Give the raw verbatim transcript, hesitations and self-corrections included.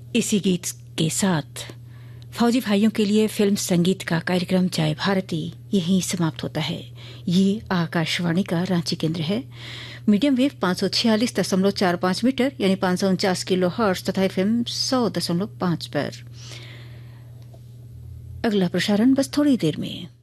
इसी गीत के साथ फौजी भाइयों के लिए फिल्म संगीत का कार्यक्रम जय भारती यहीं समाप्त होता है। ये आकाशवाणी का रांची केंद्र है। मीडियम वेव पाँच सौ छियालीस दशमलव चार पाँच मीटर यानी पाँच सौ उनचास किलो हर्ट्ज तथा एफएम सौ दशमलव पाँच पर। अगला प्रसारण बस थोड़ी देर में।